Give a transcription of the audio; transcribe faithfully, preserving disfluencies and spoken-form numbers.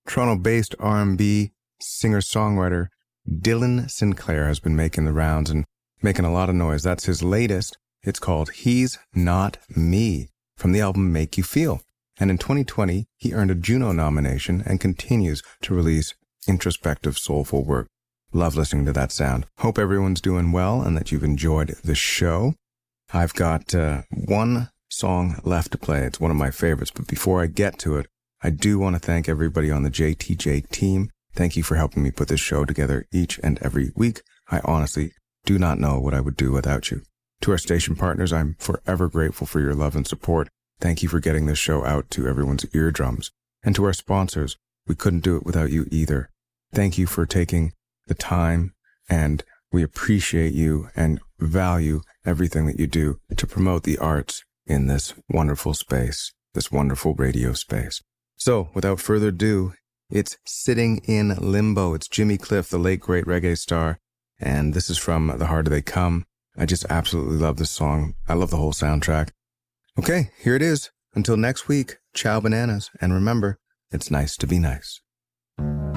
Toronto-based R and B singer-songwriter Dylan Sinclair has been making the rounds and making a lot of noise. That's his latest. It's called He's Not Me, from the album Make You Feel. And in twenty twenty, he earned a Juno nomination and continues to release introspective, soulful work. Love listening to that sound. Hope everyone's doing well and that you've enjoyed the show. I've got uh, one song left to play. It's one of my favorites, but before I get to it, I do want to thank everybody on the J T J team. Thank you for helping me put this show together each and every week. I honestly do not know what I would do without you. To our station partners, I'm forever grateful for your love and support. Thank you for getting this show out to everyone's eardrums. And to our sponsors, we couldn't do it without you either. Thank you for taking the time, and we appreciate you and value everything that you do to promote the arts in this wonderful space, this wonderful radio space. So, without further ado, it's Sitting in Limbo. It's Jimmy Cliff, the late great reggae star, and this is from The Harder They Come. I just absolutely love this song. I love the whole soundtrack. Okay, here it is. Until next week, ciao bananas, and remember, it's nice to be nice.